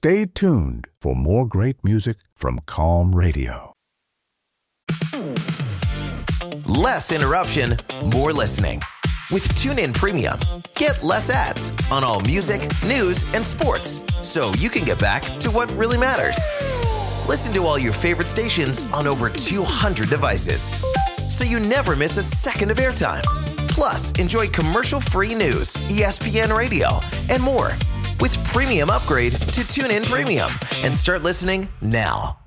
Stay tuned for more great music from Calm Radio. Less interruption, more listening. With TuneIn Premium, get less ads on all music, news, and sports, so you can get back to what really matters. Listen to all your favorite stations on over 200 devices, so you never miss a second of airtime. Plus, enjoy commercial-free news, ESPN Radio, and more. With Premium upgrade to TuneIn Premium and start listening now.